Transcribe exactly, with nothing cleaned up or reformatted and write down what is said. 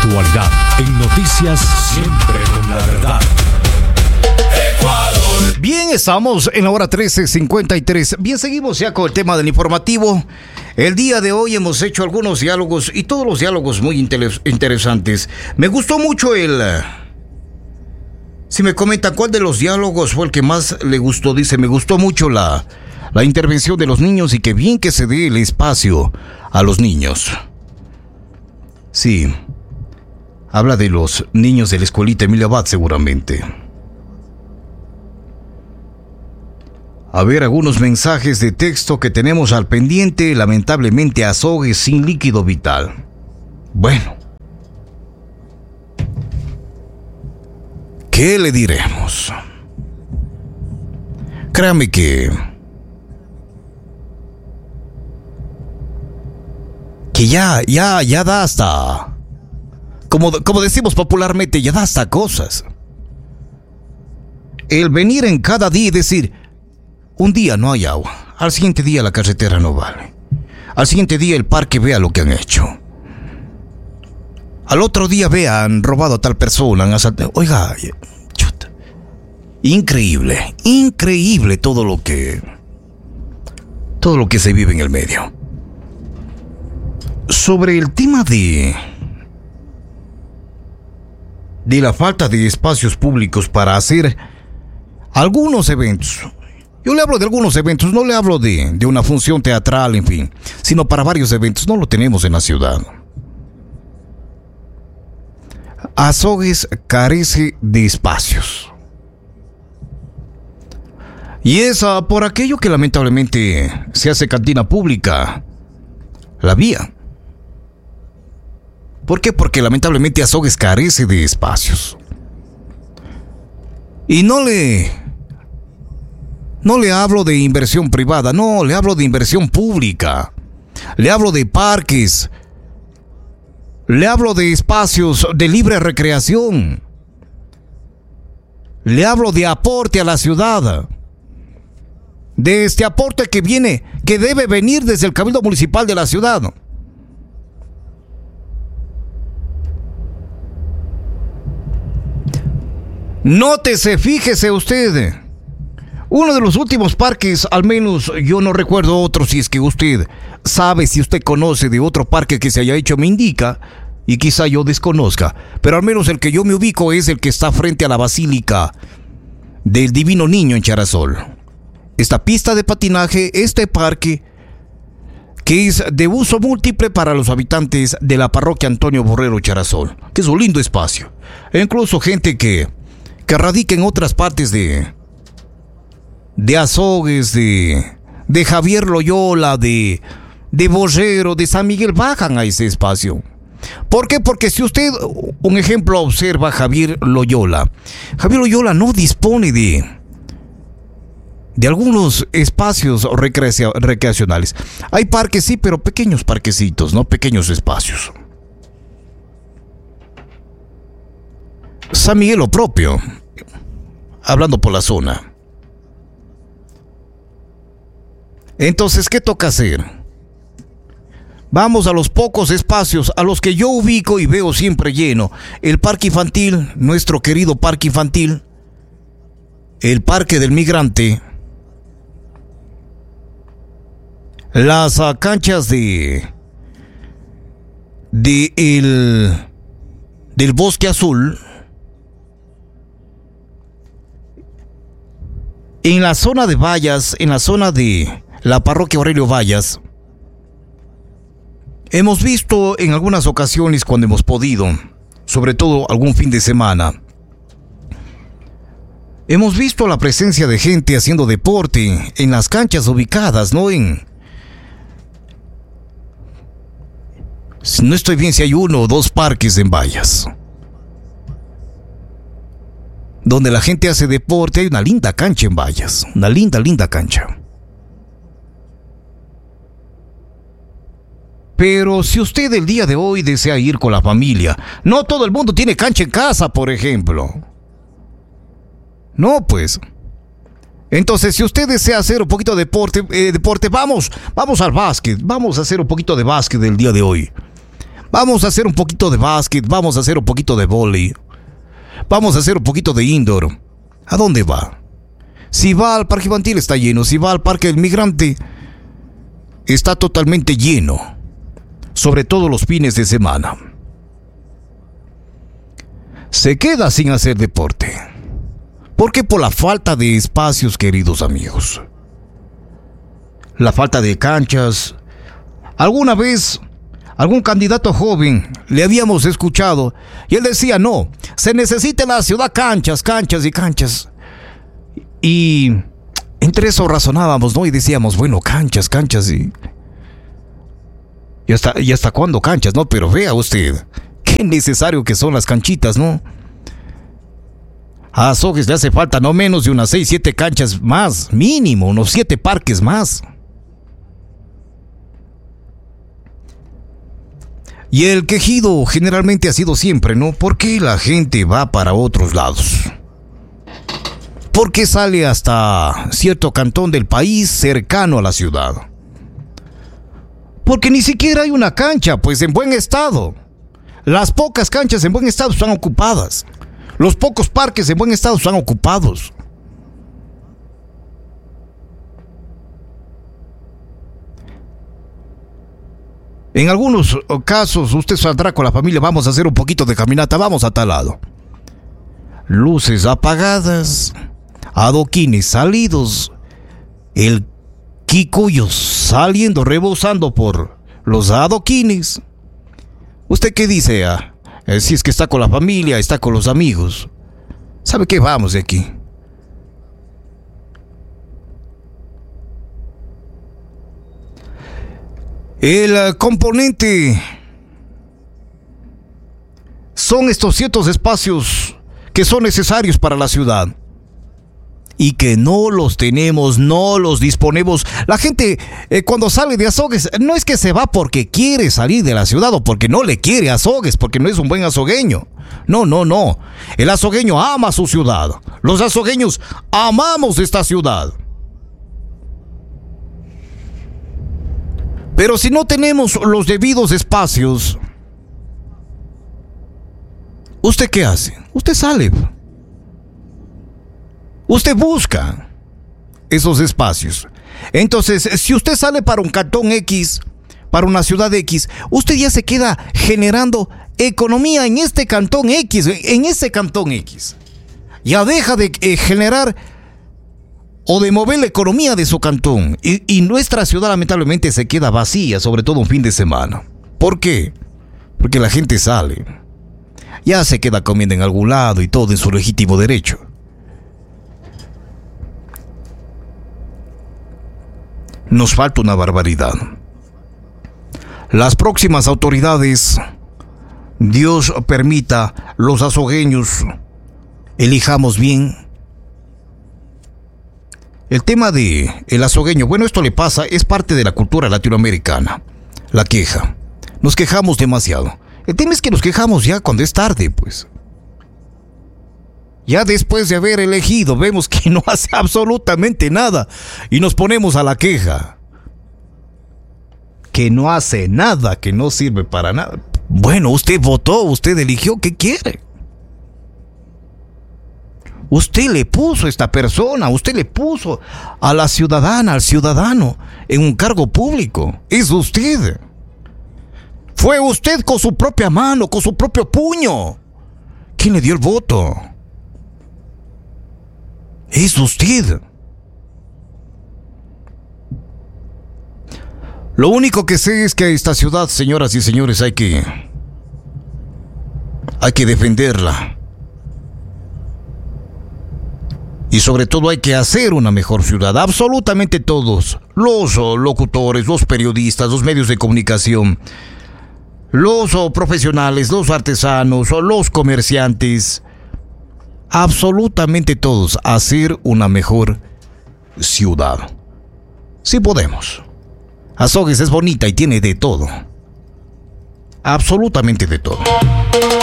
actualidad. En Noticias Siempre con la Verdad. Ecuador. Bien, estamos en la hora trece cincuenta y tres. Bien, seguimos ya con el tema del informativo. El día de hoy hemos hecho algunos diálogos y todos los diálogos muy interes- interesantes. Me gustó mucho el... Si me comentan cuál de los diálogos fue el que más le gustó, dice, me gustó mucho la, la intervención de los niños y que bien que se dé el espacio a los niños. Sí, habla de los niños de la escuelita Emilia Abad seguramente. A ver, algunos mensajes de texto que tenemos al pendiente. Lamentablemente, azogues sin líquido vital. Bueno, ¿qué le diremos? Créame que... Que ya, ya, ya da hasta... Como, como decimos popularmente, ya da hasta cosas. El venir en cada día y decir... Un día no hay agua, al siguiente día la carretera no vale. Al siguiente día el parque vea lo que han hecho. Al otro día vean, robado a tal persona, han asaltado. Oiga, chuta. Increíble, increíble todo lo que... Todo lo que se vive en el medio. Sobre el tema de... De la falta de espacios públicos para hacer algunos eventos. Yo le hablo de algunos eventos, no le hablo de, de una función teatral, en fin, sino para varios eventos. No lo tenemos en la ciudad. Azogues carece de espacios. Y es uh, por aquello que lamentablemente se hace cantina pública, la vía. ¿Por qué? Porque lamentablemente Azogues carece de espacios. Y no le... No le hablo de inversión privada, no, le hablo de inversión pública. Le hablo de parques. Le hablo de espacios de libre recreación. Le hablo de aporte a la ciudad. De este aporte que viene, que debe venir desde el Cabildo Municipal de la ciudad. Nótese, fíjese usted. Uno de los últimos parques, al menos yo no recuerdo otro, si es que usted sabe, si usted conoce de otro parque que se haya hecho, me indica, y quizá yo desconozca, pero al menos el que yo me ubico es el que está frente a la Basílica del Divino Niño en Charasol. Esta pista de patinaje, este parque, que es de uso múltiple para los habitantes de la parroquia Antonio Borrero Charasol, que es un lindo espacio, e incluso gente que, que radica en otras partes de... de Azogues, de, de Javier Loyola, de, de Borrero, de San Miguel, bajan a ese espacio. ¿Por qué? Porque si usted, un ejemplo, observa a Javier Loyola, Javier Loyola no dispone de, de algunos espacios recrea- recreacionales. Hay parques, sí, pero pequeños parquecitos, ¿no? Pequeños espacios. San Miguel lo propio, hablando por la zona. Entonces, ¿qué toca hacer? Vamos a los pocos espacios a los que yo ubico y veo siempre lleno. El parque infantil, nuestro querido parque infantil. El parque del migrante. Las uh, canchas de... De el... Del Bosque Azul. En la zona de Vallas, en la zona de... la parroquia Aurelio Vallas, hemos visto en algunas ocasiones cuando hemos podido, sobre todo algún fin de semana, hemos visto la presencia de gente haciendo deporte en las canchas ubicadas, ¿no? En... No estoy bien si hay uno o dos parques en Vallas, donde la gente hace deporte. Hay una linda cancha en Vallas, una linda, linda cancha. Pero si usted el día de hoy desea ir con la familia, no todo el mundo tiene cancha en casa, por ejemplo. No, pues. Entonces, si usted desea hacer un poquito de deporte, eh, deporte, vamos, vamos al básquet, vamos a hacer un poquito de básquet el día de hoy. Vamos a hacer un poquito de básquet, vamos a hacer un poquito de vóley, vamos a hacer un poquito de indoor. ¿A dónde va? Si va al parque infantil está lleno, si va al parque del migrante está totalmente lleno, sobre todo los fines de semana. Se queda sin hacer deporte. ¿Por qué? Por la falta de espacios, queridos amigos. La falta de canchas. Alguna vez, algún candidato joven le habíamos escuchado y él decía, no, se necesita en la ciudad canchas, canchas y canchas. Y entre eso razonábamos, ¿no? Y decíamos, bueno, canchas, canchas y... ¿Y hasta, y hasta cuándo canchas, no? Pero vea usted, qué necesario que son las canchitas, ¿no? A Azogues le hace falta no menos de unas seis, siete canchas más, mínimo, unos siete parques más. Y el quejido generalmente ha sido siempre, ¿no? ¿Por qué la gente va para otros lados? ¿Por qué sale hasta cierto cantón del país cercano a la ciudad? Porque ni siquiera hay una cancha, pues en buen estado. Las pocas canchas en buen estado están ocupadas. Los pocos parques en buen estado están ocupados. En algunos casos usted saldrá con la familia, vamos a hacer un poquito de caminata, vamos a tal lado. Luces apagadas, adoquines salidos, el quicuyo saliendo, rebosando por los adoquines. ¿Usted qué dice? Ah, eh, si es que está con la familia, está con los amigos. ¿Sabe qué? Vamos de aquí. El uh, componente son estos ciertos espacios que son necesarios para la ciudad y que no los tenemos, no los disponemos. La gente eh, cuando sale de Azogues no es que se va porque quiere salir de la ciudad o porque no le quiere a Azogues, porque no es un buen azogueño. No, no, no. El azogueño ama su ciudad. Los azogueños amamos esta ciudad. Pero si no tenemos los debidos espacios, ¿usted qué hace? Usted sale. Usted busca esos espacios. Entonces, si usted sale para un cantón X, para una ciudad X, usted ya se queda generando economía en este cantón X, en ese cantón X. Ya deja de eh, generar o de mover la economía de su cantón. Y, y nuestra ciudad lamentablemente se queda vacía, sobre todo un fin de semana. ¿Por qué? Porque la gente sale. Ya se queda comiendo en algún lado y todo en su legítimo derecho. Nos falta una barbaridad. Las próximas autoridades, Dios permita, los azogueños, elijamos bien. El tema de el azogueño, bueno, esto le pasa, es parte de la cultura latinoamericana. La queja. Nos quejamos demasiado. El tema es que nos quejamos ya cuando es tarde, pues. Ya después de haber elegido, vemos que no hace absolutamente nada y nos ponemos a la queja. Que no hace nada, que no sirve para nada. Bueno, usted votó, usted eligió, ¿qué quiere? Usted le puso a esta persona, usted le puso a la ciudadana, al ciudadano, en un cargo público. Es usted. Fue usted con su propia mano, con su propio puño. ¿Quién le dio el voto? Es usted. Lo único que sé es que a esta ciudad, señoras y señores, hay que... Hay que defenderla. Y sobre todo hay que hacer una mejor ciudad. Absolutamente todos. Los locutores, los periodistas, los medios de comunicación, los profesionales, los artesanos, los comerciantes. Absolutamente todos. Hacer una mejor ciudad. Sí podemos. Azogues es bonita y tiene de todo. Absolutamente de todo.